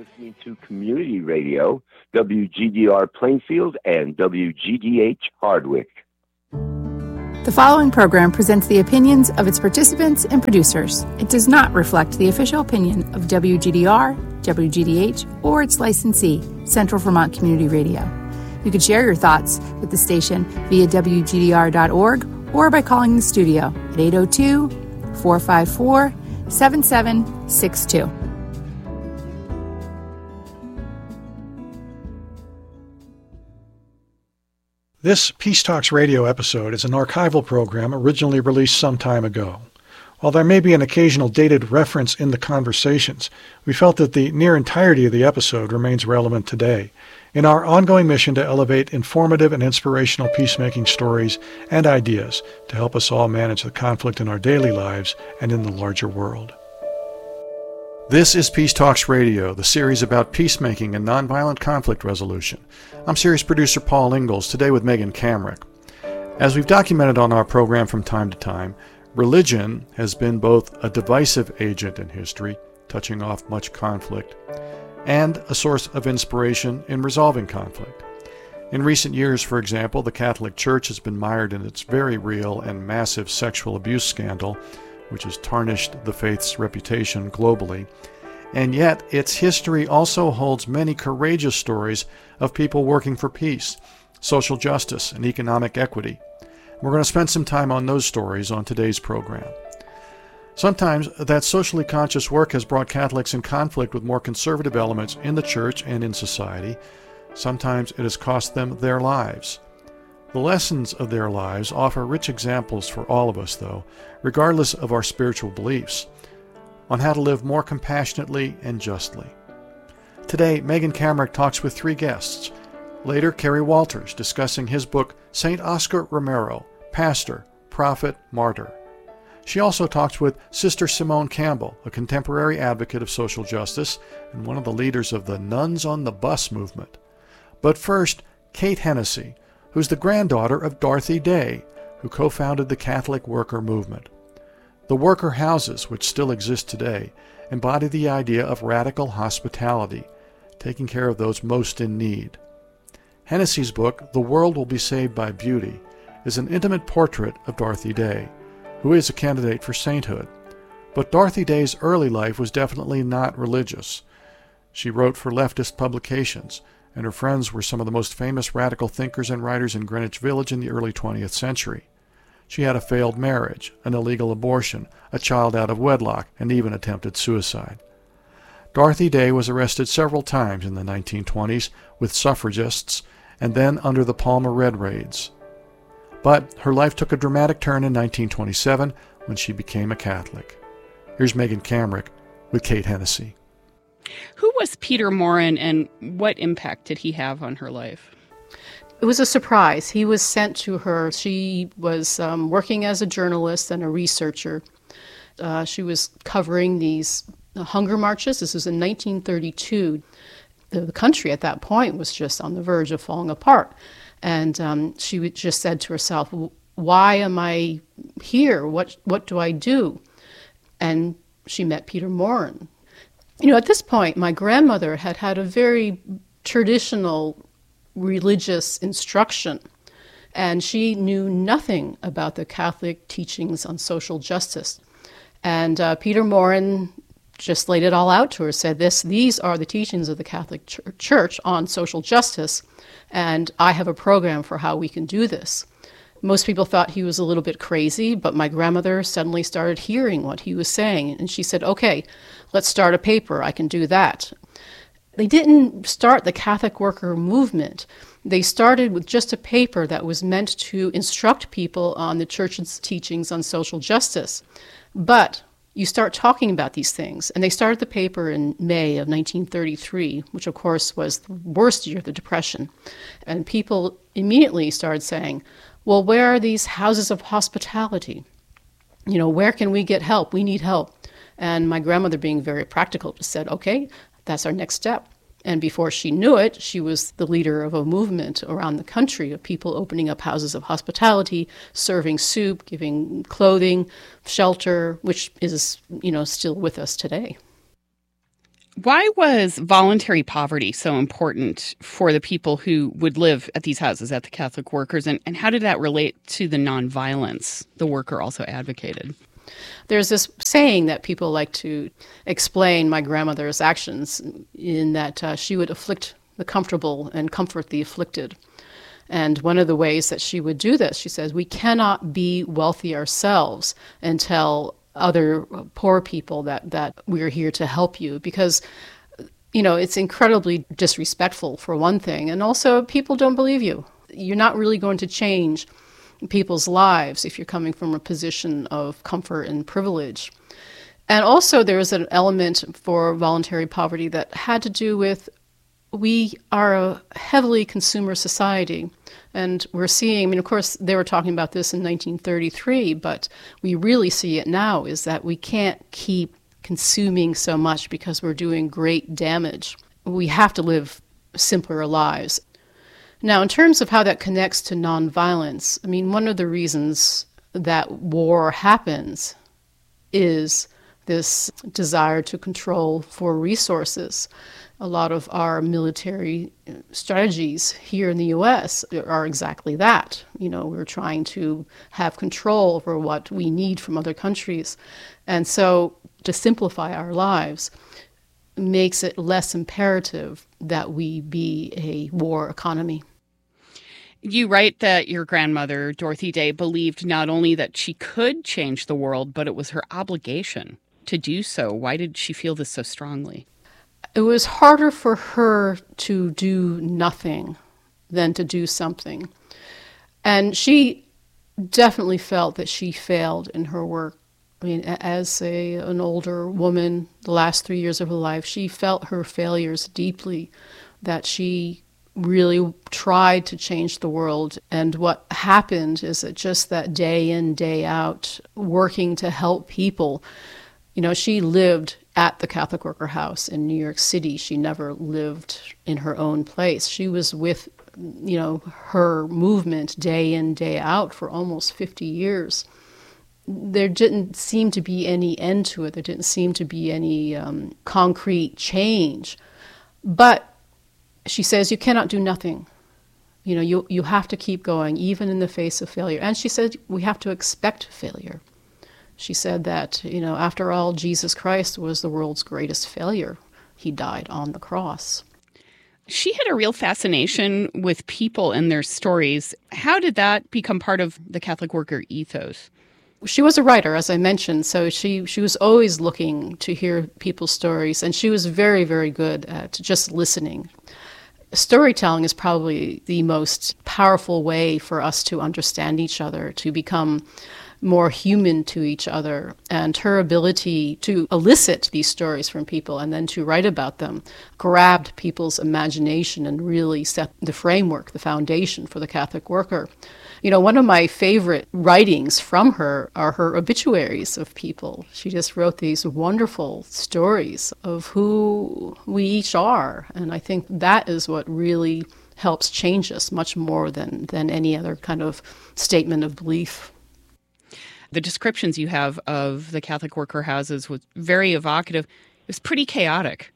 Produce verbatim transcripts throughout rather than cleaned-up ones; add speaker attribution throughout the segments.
Speaker 1: listening to Community Radio, W G D R Plainfield and W G D H Hardwick.
Speaker 2: The following program presents the opinions of its participants and producers. It does not reflect the official opinion of W G D R, W G D H, or its licensee, Central Vermont Community Radio. You can share your thoughts with the station via W G D R dot org or by calling the studio at eight oh two, four five four, seven seven six two.
Speaker 3: This Peace Talks radio episode is an archival program originally released some time ago. While there may be an occasional dated reference in the conversations, we felt that the near entirety of the episode remains relevant today in our ongoing mission to elevate informative and inspirational peacemaking stories and ideas to help us all manage the conflict in our daily lives and in the larger world. This is Peace Talks Radio, the series about peacemaking and nonviolent conflict resolution. I'm series producer Paul Ingalls, today with Megan Kamrick. As we've documented on our program from time to time, religion has been both a divisive agent in history, touching off much conflict, and a source of inspiration in resolving conflict. In recent years, for example, the Catholic Church has been mired in its very real and massive sexual abuse scandal, which has tarnished the faith's reputation globally. And yet, its history also holds many courageous stories of people working for peace, social justice, and economic equity. We're going to spend some time on those stories on today's program. Sometimes that socially conscious work has brought Catholics in conflict with more conservative elements in the church and in society. Sometimes it has cost them their lives. The lessons of their lives offer rich examples for all of us, though, regardless of our spiritual beliefs, on how to live more compassionately and justly. Today, Megan Kamrick talks with three guests. Later, Kerry Walters, discussing his book, Saint Oscar Romero, Pastor, Prophet, Martyr. She also talks with Sister Simone Campbell, a contemporary advocate of social justice and one of the leaders of the Nuns on the Bus movement. But first, Kate Hennessy, who's the granddaughter of Dorothy Day, who co-founded the Catholic Worker Movement. The worker houses, which still exist today, embody the idea of radical hospitality, taking care of those most in need. Hennessy's book, The World Will Be Saved by Beauty, is an intimate portrait of Dorothy Day, who is a candidate for sainthood. But Dorothy Day's early life was definitely not religious. She wrote for leftist publications, and her friends were some of the most famous radical thinkers and writers in Greenwich Village in the early twentieth century. She had a failed marriage, an illegal abortion, a child out of wedlock, and even attempted suicide. Dorothy Day was arrested several times in the nineteen twenties with suffragists and then under the Palmer Red raids. But her life took a dramatic turn in nineteen twenty-seven when she became a Catholic. Here's Megan Kamrick with Kate Hennessy.
Speaker 4: Who was Peter Maurin, and what impact did he have on her life?
Speaker 5: It was a surprise. He was sent to her. She was um, working as a journalist and a researcher. Uh, she was covering these uh, hunger marches. This was in nineteen thirty-two. The, the country at that point was just on the verge of falling apart. And um, she just said to herself, why am I here? What, what do I do? And she met Peter Maurin. You know, at this point, my grandmother had had a very traditional religious instruction, and she knew nothing about the Catholic teachings on social justice. And uh, Peter Maurin just laid it all out to her, said, "This, these are the teachings of the Catholic Ch- Church on social justice, and I have a program for how we can do this." Most people thought he was a little bit crazy, but my grandmother suddenly started hearing what he was saying, and she said, "Okay, let's start a paper. I can do that." They didn't start the Catholic Worker Movement. They started with just a paper that was meant to instruct people on the Church's teachings on social justice. But you start talking about these things, and they started the paper in May of nineteen thirty-three, which of course was the worst year of the Depression. And people immediately started saying, well, where are these houses of hospitality? You know, where can we get help? We need help. And my grandmother, being very practical, just said, okay, that's our next step. And before she knew it, she was the leader of a movement around the country of people opening up houses of hospitality, serving soup, giving clothing, shelter, which is, you know, still with us today.
Speaker 4: Why was voluntary poverty so important for the people who would live at these houses, at the Catholic workers, and, and how did that relate to the nonviolence the worker also advocated?
Speaker 5: There's this saying that people like to explain my grandmother's actions in that uh, she would afflict the comfortable and comfort the afflicted. And one of the ways that she would do this, she says, we cannot be wealthy ourselves and tell other poor people that, that we're here to help you, because, you know, it's incredibly disrespectful for one thing. And also people don't believe you. You're not really going to change people's lives if you're coming from a position of comfort and privilege. And also there was an element for voluntary poverty that had to do with we are a heavily consumer society, and we're seeing, I mean, of course, they were talking about this in nineteen thirty-three, but we really see it now, is that we can't keep consuming so much because we're doing great damage. We have to live simpler lives. Now, in terms of how that connects to nonviolence, I mean, one of the reasons that war happens is this desire to control for resources. A lot of our military strategies here in the U S are exactly that. You know, we're trying to have control over what we need from other countries. And so to simplify our lives makes it less imperative that we be a war economy.
Speaker 4: You write that your grandmother, Dorothy Day, believed not only that she could change the world, but it was her obligation to do so. Why did she feel this so strongly?
Speaker 5: It was harder for her to do nothing than to do something. And she definitely felt that she failed in her work. I mean, as a, an older woman, the last three years of her life, she felt her failures deeply, that she really tried to change the world. And what happened is that just that day in, day out, working to help people, you know, she lived at the Catholic Worker House in New York City. She never lived in her own place. She was with, you know, her movement day in, day out for almost fifty years. There didn't seem to be any end to it. There didn't seem to be any um, concrete change. But she says, you cannot do nothing. You know, you, you have to keep going, even in the face of failure. And she said, we have to expect failure. She said that, you know, after all, Jesus Christ was the world's greatest failure. He died on the cross.
Speaker 4: She had a real fascination with people and their stories. How did that become part of the Catholic worker ethos?
Speaker 5: She was a writer, as I mentioned, so she, she was always looking to hear people's stories, and she was very, very good at just listening. Storytelling is probably the most powerful way for us to understand each other, to become more human to each other, and her ability to elicit these stories from people and then to write about them grabbed people's imagination and really set the framework, the foundation for the Catholic worker. You know, one of my favorite writings from her are her obituaries of people. She just wrote these wonderful stories of who we each are, and I think that is what really helps change us much more than, than any other kind of statement of belief.
Speaker 4: The descriptions you have of the Catholic worker houses was very evocative. It was pretty chaotic.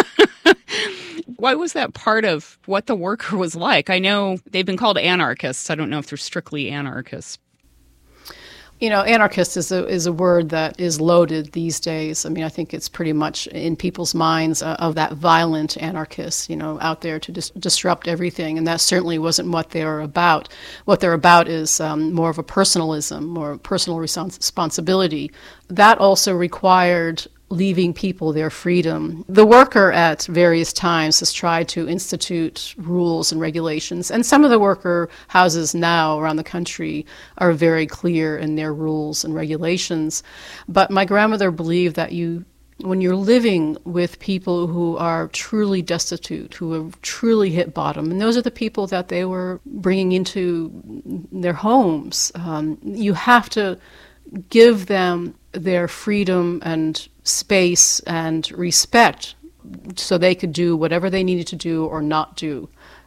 Speaker 4: Why was that part of what the worker was like? I know they've been called anarchists. I don't know if they're strictly anarchists.
Speaker 5: You know, anarchist is a is a word that is loaded these days. I mean, I think it's pretty much in people's minds uh, of that violent anarchist, you know, out there to dis- disrupt everything. And that certainly wasn't what they were about. What they're about is um, more of a personalism, more personal respons- responsibility. That also required leaving people their freedom. The worker at various times has tried to institute rules and regulations, and some of the worker houses now around the country are very clear in their rules and regulations. But my grandmother believed that you, when you're living with people who are truly destitute, who have truly hit bottom, and those are the people that they were bringing into their homes, um, you have to give them their freedom and space and respect so they could do whatever they needed to do or not do.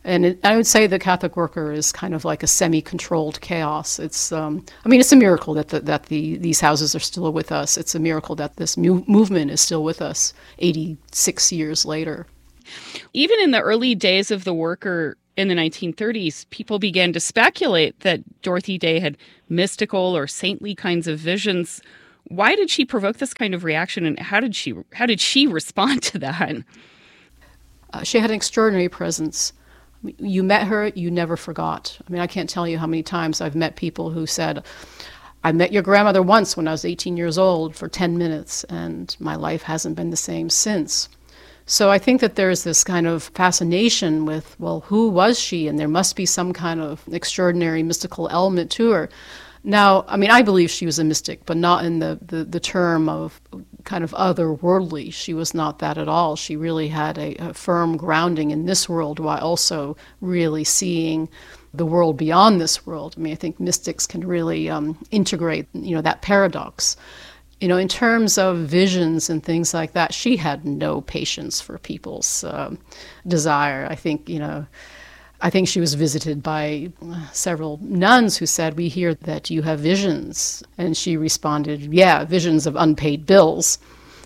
Speaker 5: And it, I would say the Catholic worker is kind of like a semi-controlled chaos. It's, um, I mean, it's a miracle that the, that the these houses are still with us. It's a miracle that this mu- movement is still with us eighty-six years later.
Speaker 4: Even in the early days of the worker in the nineteen thirties, people began to speculate that Dorothy Day had mystical or saintly kinds of visions. Why did she provoke this kind of reaction, and how did she how did she respond to that?
Speaker 5: Uh, she had an extraordinary presence. You met her, you never forgot. I mean, I can't tell you how many times I've met people who said, I met your grandmother once when I was eighteen years old for ten minutes, and my life hasn't been the same since. So I think that there's this kind of fascination with, well, who was she? And there must be some kind of extraordinary mystical element to her. Now, I mean, I believe she was a mystic, but not in the, the, the term of kind of otherworldly. She was not that at all. She really had a, a firm grounding in this world while also really seeing the world beyond this world. I mean, I think mystics can really um, integrate, you know, that paradox. You know, in terms of visions and things like that, she had no patience for people's um, desire. I think, you know, I think she was visited by several nuns who said, we hear that you have visions. And she responded, yeah, visions of unpaid bills.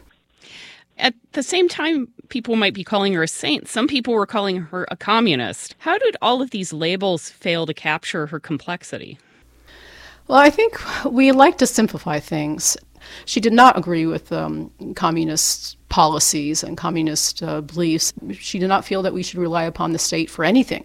Speaker 4: At the same time, people might be calling her a saint. Some people were calling her a communist. How did all of these labels fail to capture her complexity?
Speaker 5: Well, I think we like to simplify things. She did not agree with um, communist policies and communist uh, beliefs. She did not feel that we should rely upon the state for anything.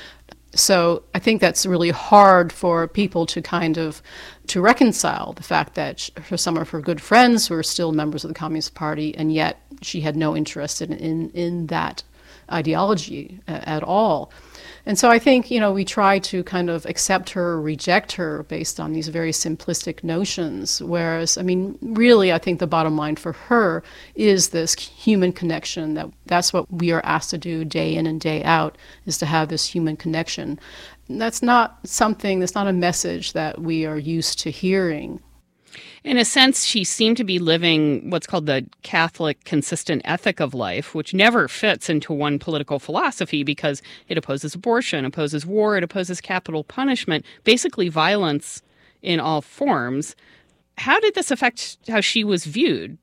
Speaker 5: So I think that's really hard for people to kind of to reconcile the fact that she, some of her good friends were still members of the Communist Party, and yet she had no interest in in, in that ideology at all. And so I think, you know, we try to kind of accept her or reject her based on these very simplistic notions, whereas, I mean, really, I think the bottom line for her is this human connection. That that's what we are asked to do day in and day out, is to have this human connection. And that's not something, that's not a message that we are used to hearing.
Speaker 4: In a sense, she seemed to be living what's called the Catholic consistent ethic of life, which never fits into one political philosophy because it opposes abortion, opposes war, it opposes capital punishment, basically violence in all forms. How did this affect how she was viewed?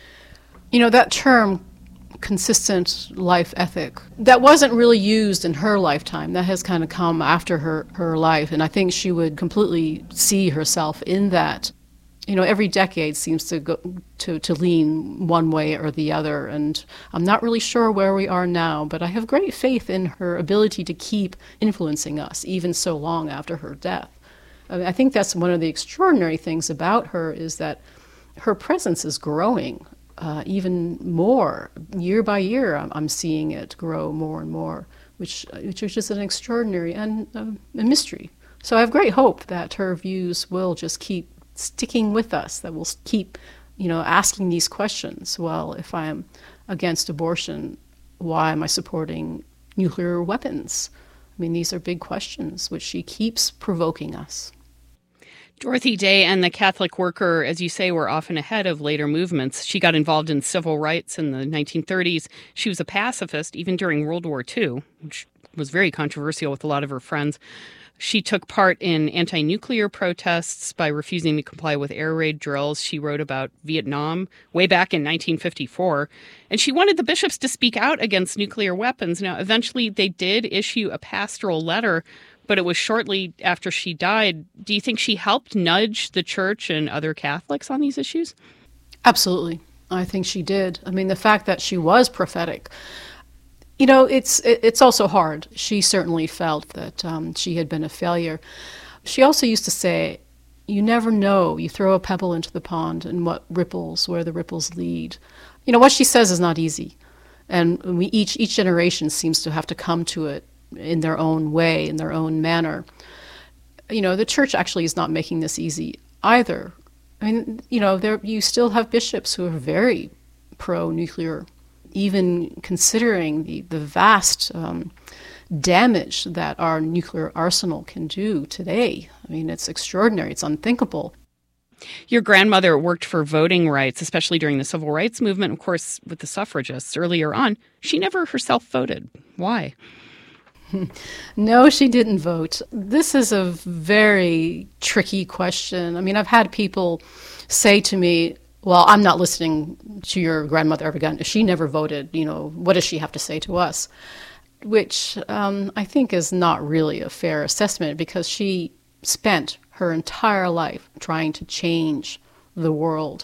Speaker 5: You know, that term, consistent life ethic, that wasn't really used in her lifetime. That has kind of come after her, her life, and I think she would completely see herself in that. You know, every decade seems to go to, to lean one way or the other, and I'm not really sure where we are now, but I have great faith in her ability to keep influencing us, even so long after her death. I mean, I think that's one of the extraordinary things about her, is that her presence is growing uh, even more. Year by year, I'm, I'm seeing it grow more and more, which, which is just an extraordinary and uh, a mystery. So I have great hope that her views will just keep sticking with us, that we'll keep, you know, asking these questions. Well, if I'm against abortion, why am I supporting nuclear weapons? I mean, these are big questions which she keeps provoking us.
Speaker 4: Dorothy Day and the Catholic worker, as you say, were often ahead of later movements. She got involved in civil rights in the nineteen thirties. She was a pacifist even during World War Two, which was very controversial with a lot of her friends. She took part in anti-nuclear protests by refusing to comply with air raid drills. She wrote about Vietnam way back in nineteen fifty-four. And she wanted the bishops to speak out against nuclear weapons. Now, eventually they did issue a pastoral letter, but it was shortly after she died. Do you think she helped nudge the church and other Catholics on these issues?
Speaker 5: Absolutely. I think she did. I mean, the fact that she was prophetic, you know, it's it's also hard. She certainly felt that um, she had been a failure. She also used to say, you never know. You throw a pebble into the pond and what ripples, where the ripples lead. You know, what she says is not easy. And we each each generation seems to have to come to it in their own way, in their own manner. You know, the church actually is not making this easy either. I mean, you know, there you still have bishops who are very pro-nuclear, even considering the, the vast um, damage that our nuclear arsenal can do today. I mean, it's extraordinary. It's unthinkable.
Speaker 4: Your grandmother worked for voting rights, especially during the civil rights movement, of course, with the suffragists earlier on. She never herself voted. Why?
Speaker 5: No, she didn't vote. This is a very tricky question. I mean, I've had people say to me, well, I'm not listening to your grandmother ever again. She never voted. You know, what does she have to say to us? Which um, I think is not really a fair assessment, because she spent her entire life trying to change the world.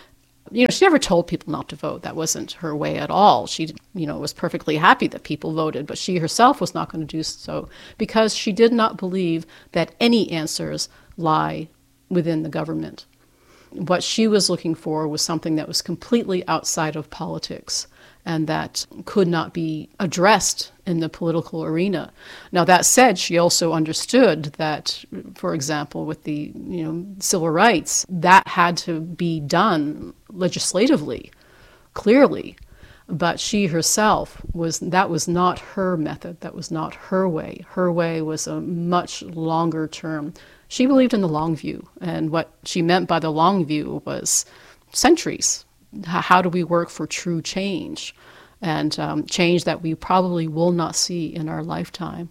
Speaker 5: You know, she never told people not to vote. That wasn't her way at all. She, you know, was perfectly happy that people voted, but she herself was not going to do so, because she did not believe that any answers lie within the government. What she was looking for was something that was completely outside of politics and that could not be addressed in the political arena. Now, that said, she also understood that, for example, with the you know civil rights, that had to be done legislatively, clearly. But she herself, was that was not her method. That was not her way. Her way was a much longer term. She believed in the long view, and what she meant by the long view was centuries. How do we work for true change, and um, change that we probably will not see in our lifetime?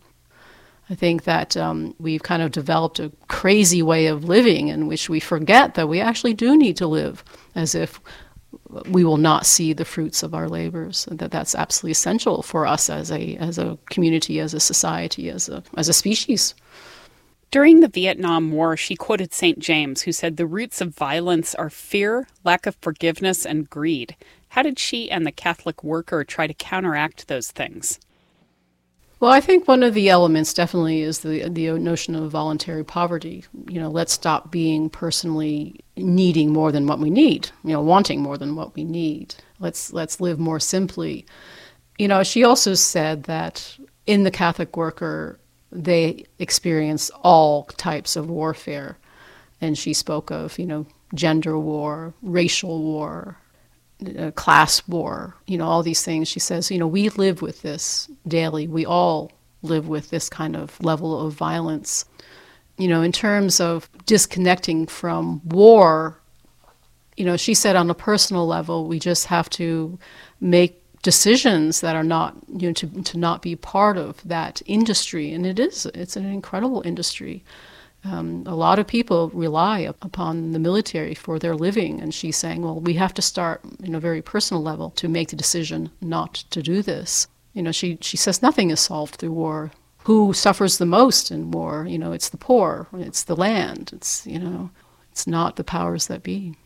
Speaker 5: I think that um, we've kind of developed a crazy way of living in which we forget that we actually do need to live as if we will not see the fruits of our labors, and that that's absolutely essential for us as a as a community, as a society, as a as a species.
Speaker 4: During the Vietnam War, she quoted Saint James, who said, "The roots of violence are fear, lack of forgiveness, and greed." How did she and the Catholic worker try to counteract those things?
Speaker 5: Well, I think one of the elements definitely is the the notion of voluntary poverty. You know, let's stop being personally needing more than what we need, you know, wanting more than what we need. Let's let's live more simply. You know, she also said that in the Catholic worker, they experience all types of warfare. And she spoke of, you know, gender war, racial war, uh, class war, you know, all these things. She says, you know, we live with this daily. We all live with this kind of level of violence. You know, in terms of disconnecting from war, you know, she said on a personal level, we just have to make decisions that are not, you know, to, to not be part of that industry. And it is, it's an incredible industry. Um, a lot of people rely upon the military for their living. And she's saying, well, we have to start in a very personal level to make the decision not to do this. You know, she, she says nothing is solved through war. Who suffers the most in war? You know, it's the poor, it's the land, it's, you know, it's not the powers that be.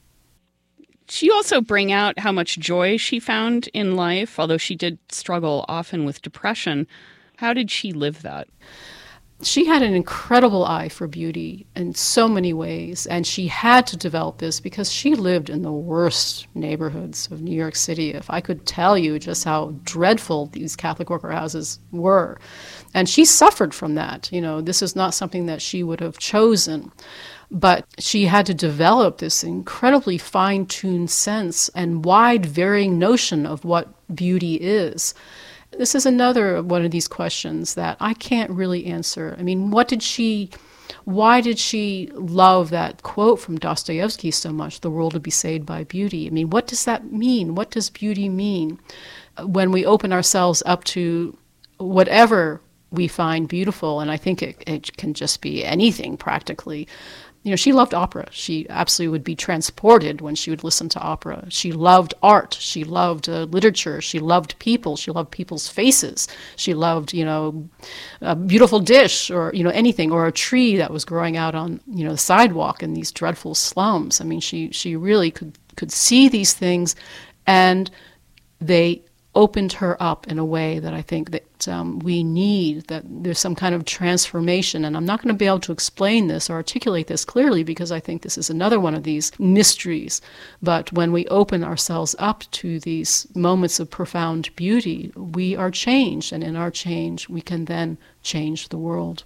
Speaker 4: She also bring out how much joy she found in life, although she did struggle often with depression. How did she live that?
Speaker 5: She had an incredible eye for beauty in so many ways, and she had to develop this because she lived in the worst neighborhoods of New York City. If I could tell you just how dreadful these Catholic worker houses were. And she suffered from that. You know, this is not something that she would have chosen. But she had to develop this incredibly fine-tuned sense and wide varying notion of what beauty is. This is another one of these questions that I can't really answer. I mean, what did she, why did she love that quote from Dostoevsky so much, the world to be saved by beauty? I mean, what does that mean? What does beauty mean? When we open ourselves up to whatever we find beautiful, and I think it, it can just be anything practically. You know, she loved opera. She absolutely would be transported when she would listen to opera. She loved art. She loved uh, literature. She loved people. She loved people's faces. She loved, you know, a beautiful dish or, you know, anything, or a tree that was growing out on, you know, the sidewalk in these dreadful slums. I mean, she, she really could, could see these things, and they opened her up in a way that I think that um, we need, that there's some kind of transformation. And I'm not going to be able to explain this or articulate this clearly because I think this is another one of these mysteries. But when we open ourselves up to these moments of profound beauty, we are changed. And in our change, we can then change the world.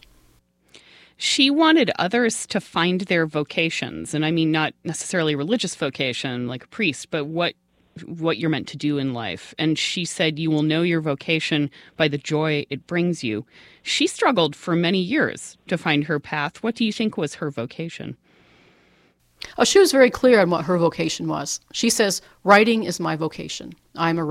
Speaker 4: She wanted others to find their vocations. And I mean, not necessarily religious vocation like a priest, but what what you're meant to do in life. And she said, you will know your vocation by the joy it brings you. She struggled for many years to find her path. What do you think was her vocation?
Speaker 5: Oh, she was very clear on what her vocation was. She says, writing is my vocation. I'm a writer.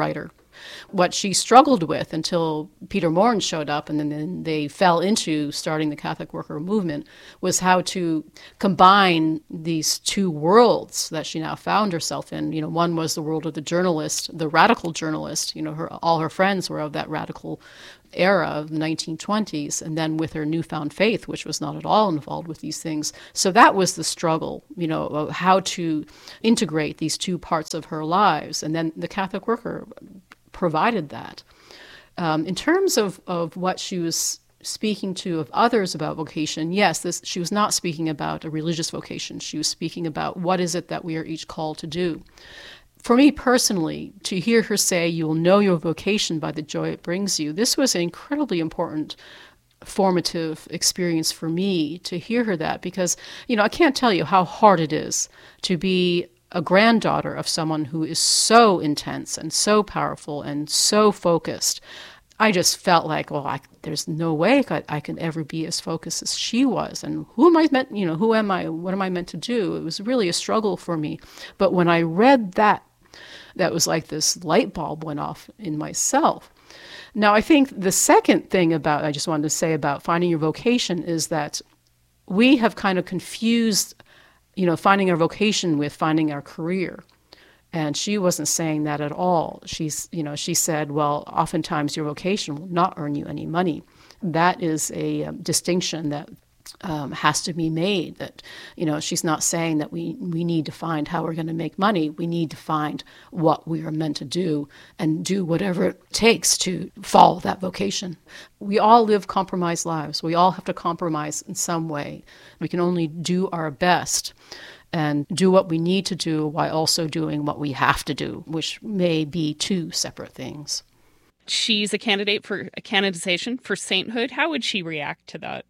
Speaker 5: What she struggled with until Peter Maurin showed up and then, then they fell into starting the Catholic worker movement was how to combine these two worlds that she now found herself in. You know, one was the world of the journalist, the radical journalist. You know, her all her friends were of that radical era of the nineteen twenties, and then with her newfound faith, which was not at all involved with these things. So that was the struggle, you know, of how to integrate these two parts of her lives. And then the Catholic worker provided that. Um, in terms of, of what she was speaking to of others about vocation, yes, this, she was not speaking about a religious vocation. She was speaking about what is it that we are each called to do. For me personally, to hear her say, you will know your vocation by the joy it brings you, this was an incredibly important formative experience for me to hear her that, because, you know, I can't tell you how hard it is to be a granddaughter of someone who is so intense and so powerful and so focused. I just felt like, well, I, there's no way I, I can ever be as focused as she was. And who am I meant, you know, who am I? What am I meant to do? It was really a struggle for me. But when I read that, that was like this light bulb went off in myself. Now, I think the second thing about, I just wanted to say about finding your vocation is that we have kind of confused, you know, finding our vocation with finding our career. And she wasn't saying that at all. She's, you know, she said, well, oftentimes your vocation will not earn you any money. That is a um, distinction that um, has to be made. That, you know, she's not saying that we, we need to find how we're going to make money. We need to find what we are meant to do and do whatever it takes to follow that vocation. We all live compromised lives. We all have to compromise in some way. We can only do our best and do what we need to do while also doing what we have to do, which may be two separate things.
Speaker 4: She's a candidate for a canonization for sainthood. How would she react to that?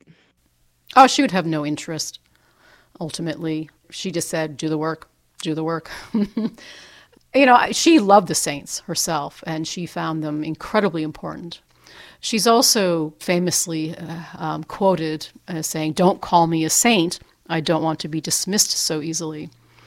Speaker 5: Oh, she would have no interest, ultimately. She just said, do the work, do the work. You know, she loved the saints herself, and she found them incredibly important. She's also famously uh, um, quoted as saying, don't call me a saint. I don't want to be dismissed so easily.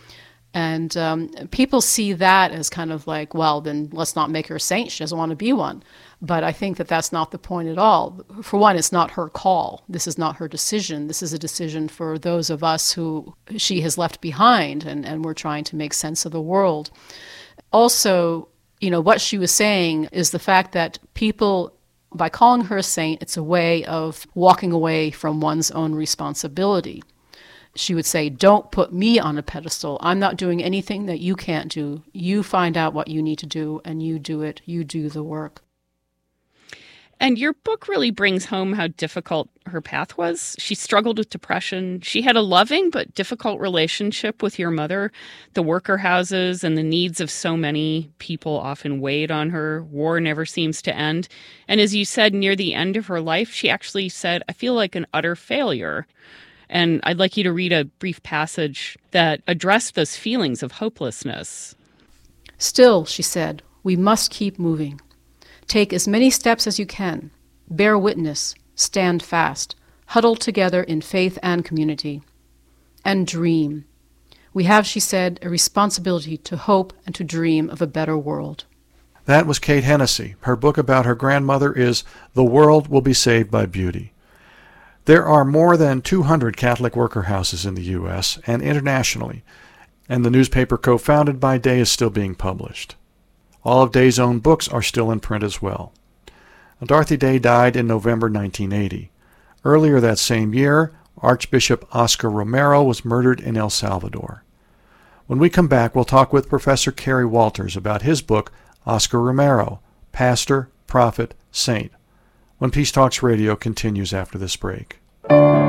Speaker 5: And um, people see that as kind of like, well, then let's not make her a saint. She doesn't want to be one. But I think that that's not the point at all. For one, it's not her call. This is not her decision. This is a decision for those of us who she has left behind, and, and we're trying to make sense of the world. Also, you know, what she was saying is the fact that people, by calling her a saint, it's a way of walking away from one's own responsibility. She would say, don't put me on a pedestal. I'm not doing anything that you can't do. You find out what you need to do, and you do it. You do the work.
Speaker 4: And your book really brings home how difficult her path was. She struggled with depression. She had a loving but difficult relationship with your mother. The worker houses and the needs of so many people often weighed on her. War never seems to end. And as you said, near the end of her life, she actually said, I feel like an utter failure. And I'd like you to read a brief passage that addressed those feelings of hopelessness.
Speaker 5: Still, she said, we must keep moving. Take as many steps as you can. Bear witness. Stand fast. Huddle together in faith and community. And dream. We have, she said, a responsibility to hope and to dream of a better world.
Speaker 3: That was Kate Hennessy. Her book about her grandmother is The World Will Be Saved by Beauty. There are more than two hundred Catholic worker houses in the U S and internationally, and the newspaper co-founded by Day is still being published. All of Day's own books are still in print as well. Dorothy Day died in November nineteen eighty. Earlier that same year, Archbishop Oscar Romero was murdered in El Salvador. When we come back, we'll talk with Professor Kerry Walters about his book, Oscar Romero, Pastor, Prophet, Saint, when Peace Talks Radio continues after this break.